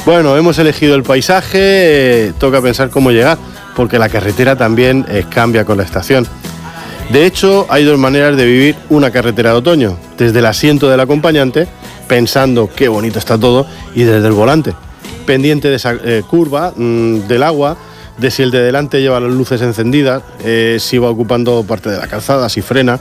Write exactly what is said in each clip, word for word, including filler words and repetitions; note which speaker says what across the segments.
Speaker 1: Bueno, hemos elegido el paisaje, eh, toca pensar cómo llegar, porque la carretera también eh, cambia con la estación. De hecho, hay dos maneras de vivir una carretera de otoño: desde el asiento del acompañante, pensando qué bonito está todo, y desde el volante, pendiente de esa eh, curva mmm, del agua, de si el de delante lleva las luces encendidas, eh, si va ocupando parte de la calzada, si frena.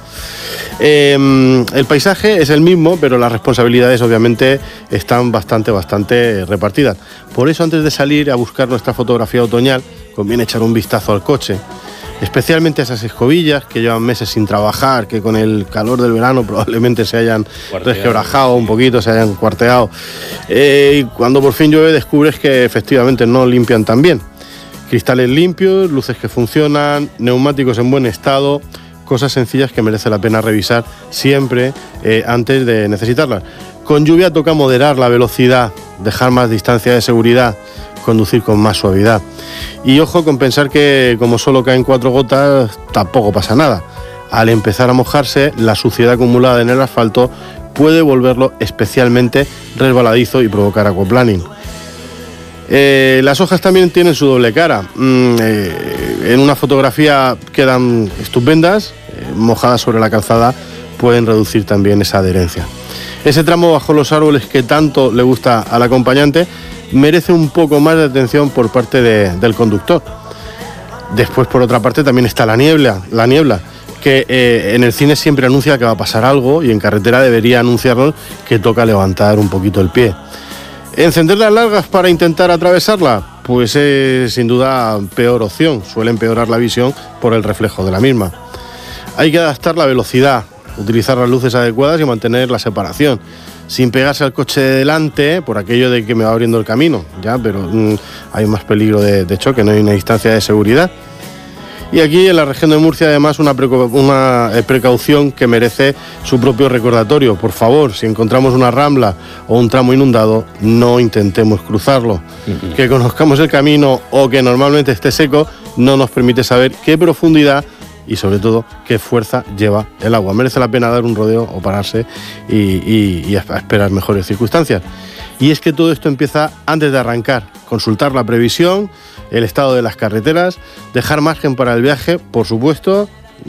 Speaker 1: Eh, el paisaje es el mismo, pero las responsabilidades obviamente están bastante, bastante repartidas. Por eso, antes de salir a buscar nuestra fotografía otoñal, conviene echar un vistazo al coche, especialmente a esas escobillas que llevan meses sin trabajar, que con el calor del verano probablemente se hayan cuarteado, resquebrajado un poquito, se hayan cuarteado. Eh, y cuando por fin llueve descubres que efectivamente no limpian tan bien. Cristales limpios, luces que funcionan, neumáticos en buen estado, cosas sencillas que merece la pena revisar siempre eh, antes de necesitarlas. Con lluvia toca moderar la velocidad, dejar más distancia de seguridad, conducir con más suavidad. Y ojo con pensar que como solo caen cuatro gotas, tampoco pasa nada. Al empezar a mojarse, la suciedad acumulada en el asfalto puede volverlo especialmente resbaladizo y provocar aquaplaning. Eh, las hojas también tienen su doble cara. Mm, eh, en una fotografía quedan estupendas, eh, mojadas sobre la calzada pueden reducir también esa adherencia. Ese tramo bajo los árboles que tanto le gusta al acompañante merece un poco más de atención por parte de, del conductor. Después, por otra parte, también está la niebla, la niebla que eh, en el cine siempre anuncia que va a pasar algo, y en carretera debería anunciarnos que toca levantar un poquito el pie. ¿Encender las largas para intentar atravesarla? Pues es sin duda peor opción, suele empeorar la visión por el reflejo de la misma. Hay que adaptar la velocidad, utilizar las luces adecuadas y mantener la separación, sin pegarse al coche de delante por aquello de que me va abriendo el camino, ya, pero mmm, hay más peligro de, de choque, no hay una distancia de seguridad. Y aquí en la región de Murcia, además, una, preca- una precaución que merece su propio recordatorio. Por favor, si encontramos una rambla o un tramo inundado, no intentemos cruzarlo. Uh-huh. Que conozcamos el camino o que normalmente esté seco no nos permite saber qué profundidad y, sobre todo, qué fuerza lleva el agua. Merece la pena dar un rodeo o pararse y, y, y esperar mejores circunstancias. Y es que todo esto empieza antes de arrancar. Consultar la previsión, el estado de las carreteras, dejar margen para el viaje, por supuesto,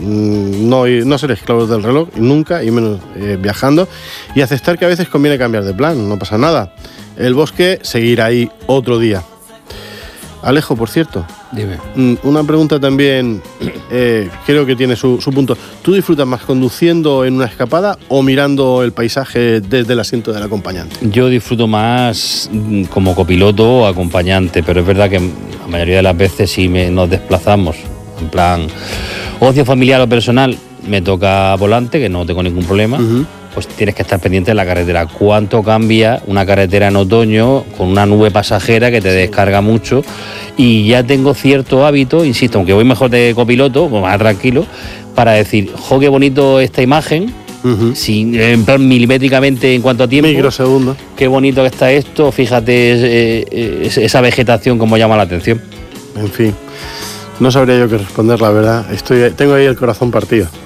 Speaker 1: no, no ser esclavos del reloj, nunca, y menos eh, viajando, y aceptar que a veces conviene cambiar de plan, no pasa nada. El bosque seguirá ahí otro día. Alejo, por cierto,
Speaker 2: dime.
Speaker 1: Una pregunta también, eh, creo que tiene su, su punto. ¿Tú disfrutas más conduciendo en una escapada o mirando el paisaje desde el asiento del acompañante?
Speaker 2: Yo disfruto más como copiloto o acompañante, pero es verdad que la mayoría de las veces si me, nos desplazamos, en plan ocio familiar o personal, me toca volante, que no tengo ningún problema. Uh-huh. Pues tienes que estar pendiente de la carretera. ¿Cuánto cambia una carretera en otoño con una nube pasajera que te descarga mucho? Y ya tengo cierto hábito, insisto, aunque voy mejor de copiloto, pues más tranquilo, para decir, jo, qué bonito esta imagen, uh-huh. sin, en plan milimétricamente en cuanto a tiempo.
Speaker 1: Microsegundos.
Speaker 2: Qué bonito que está esto, fíjate eh, esa vegetación como llama la atención.
Speaker 1: En fin, no sabría yo qué responder, la verdad. Estoy, tengo ahí el corazón partido.